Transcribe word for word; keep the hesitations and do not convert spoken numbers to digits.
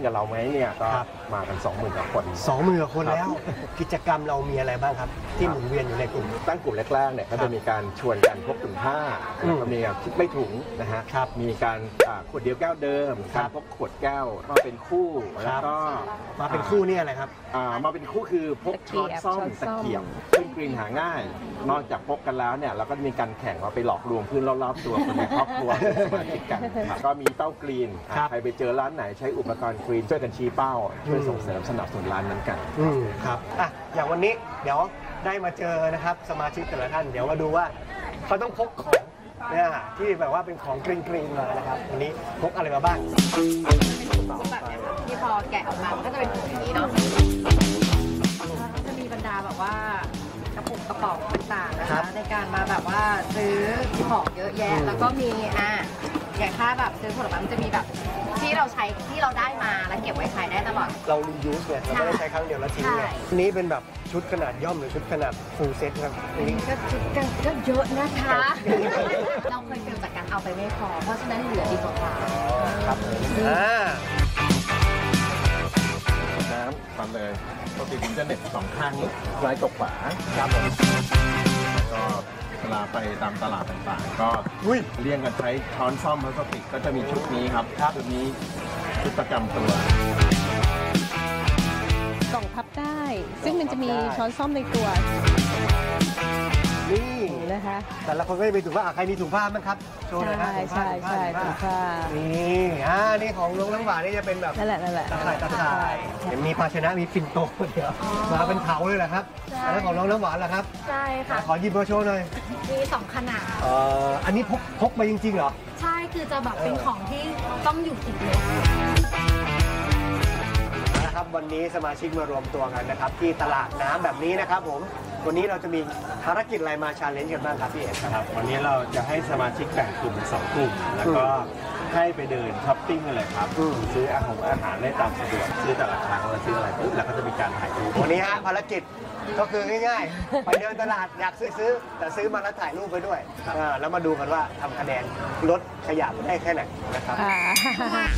กับเราไหมเนี่ยก็มากัน สองหมื่น กว่าคนสองหมื่น กว่าคนแล้วกิจกรรมเรามีอะไรบ้างครับที่หมุนเวียนอยู่ในกลุ่มตั้งกลุ่มแรกๆเนี่ยก็จะมีการชวนกันพกถุงผ้าแล้วก็มีการคิดไม่ถุงนะฮะมีการขวดเดียวแก้วเดิมการพกขวดแก้วมาเป็นคู่แล้วก็มาเป็นคู่นี่อะไรครับมาเป็นคู่คือพกช้อนซ่อมตะเกียบซึ่งกรีนหาง่ายนอกจากพกกันแล้วเนี่ยเราก็มีการแข่งว่าไปหลอกลวงเพื่อนรอบๆตัวคนในครอบครัวสมาชิกกันก็มีเป้ากรีนใครไปเจอร้านไหนใช้อุปกรณ์กรีนช่วยกันชี้เป้าช่วยส่งเสริมสนับสนุนร้านนั้นกันอืมครับอ่ะอย่างวันนี้เดี๋ยวได้มาเจอนะครับสมาชิกแต่ละท่านเดี๋ยวมาดูว่าเขาต้องพกของเนี่ยที่แบบว่าเป็นของกรีนกรีนมานะครับวันนี้พกอะไรมาบ้างแบบนี้ค่ะที่พอแกะออกมามันก็จะเป็นอย่างนี้เนาะจะมีบรรดาแบบว่ากระปุกกระป๋องต่างๆนะคะในการมาแบบว่าซื้อของเยอะแยะแล้วก็มีอ่ะอย่างถ้าแบบซื้อผลไม้มันจะมีแบบที่เราใช้ที่เราได้มาแล้วเก็บไว้ใช้ได้ตลอดเรารียูสเนี่ยเราไม่ได้ใช้ครั้งเดียวแล้วทิ้งเนี่ยนี้เป็นแบบชุดขนาดย่อมหรือชุดขนาดฟูลเซ็ตครับอันนี้ก็ชุดกันก็เยอะนะคะเราเคยเจอจากการเอาไปไม่พอเพราะฉะนั้นเหลือดีกว่าครับอ่าน้ำปั่นเลยปกติผมจะเน็ตสองข้างนี้ซ้ายกับขวาครับผมก็เวลาไปตามตลาดต่างๆก็เรียงกันใช้ช้อนซ่อมพลาสติกก็จะมีชุดนี้ครับชุดนี้ชุดประจำตัวกล่องพับได้ซึ่งมันจะมีช้อนซ่อมในตัวนี่นะคะแต่ละคนก็จะมีถุงผ้าใครมีถุงผ้ามั้งครับโชว์หน่อยนะใช่ใช่ใช่ถุงผ้านี่อ่านี่ของน้องน้ำหวานนี่จะเป็นแบบนั่นแหละนั่นแหละตะข่ายตะข่ายเห็นมีภาชนะมีปิ่นโตเดียวมาเป็นเถาเลยแหละครับอันนั้นของน้องน้ำหวานเหรอครับใช่ค่ะขอหยิบมาโชว์หน่อยมีสองขนาดเอ่ออันนี้พกพกมาจริงๆเหรอใช่คือจะแบบเป็นของที่ต้องอยู่ติดเลยนะครับวันนี้สมาชิกมารวมตัวกันนะครับที่ตลาดน้ำแบบนี้นะครับผมวันนี้เราจะมีภารกิจอะไรมาชาเลนจ์กันบ้างครับพี่เอกครับวันนี้เราจะให้สมาชิกแบ่งกลุ่มเป็นสองกลุ่มแล้วก็ให้ไปเดินช้อปปิ้งกันเลยครับซื้ออาหารอาหารได้ตามสะดวกซื้อแต่ละครั้งเราซื้ออะไรปุ๊บแล้วก็จะมีการถ่ายรูปวันนี้ฮะภารกิจก็คือง่ายๆไปเดินตลาดอยากซื้อซื้อแต่ซื้อมาแล้วถ่ายรูปไปด้วยแล้วมาดูกันว่าทำคะแนนลดขยะได้แค่ไหนนะครับ